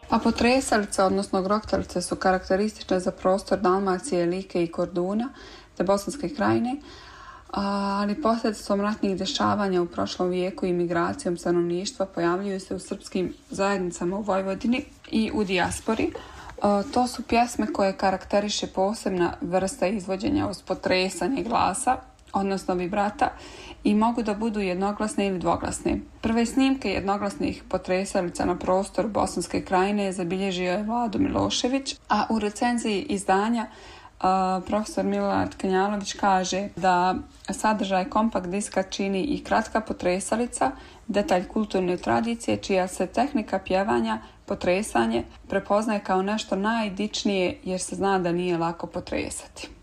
Pa potresalice, odnosno grohtalice, su karakteristične za prostor Dalmacije, Like i Korduna te Bosanske krajine, ali posljedicom ratnih dešavanja u prošlom vijeku i migracijom stanovništva pojavljuju se u srpskim zajednicama u Vojvodini i u dijaspori. To su pjesme koje karakteriše posebna vrsta izvođenja uz potresanje glasa, odnosno vibrata, i mogu da budu jednoglasne ili dvoglasne. Prve snimke jednoglasnih potresalica na prostoru Bosanske krajine zabilježio je Vlado Milošević, a u recenziji izdanja profesor Milorad Knjalović kaže da sadržaj kompakt diska čini i kratka potresalica, detalj kulturne tradicije čija se tehnika pjevanja, potresanje, prepoznaje kao nešto najdičnije jer se zna da nije lako potresati.